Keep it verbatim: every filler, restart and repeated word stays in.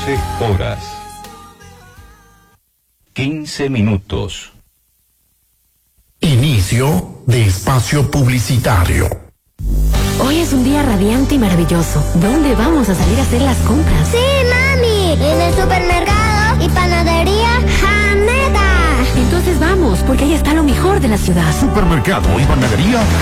doce horas. quince minutos. Inicio de espacio publicitario. Hoy es un día radiante y maravilloso. ¿Dónde vamos a salir a hacer las compras? Sí, mami. En el supermercado y panadería Haneda. Entonces vamos, porque ahí está lo mejor de la ciudad. Supermercado y panadería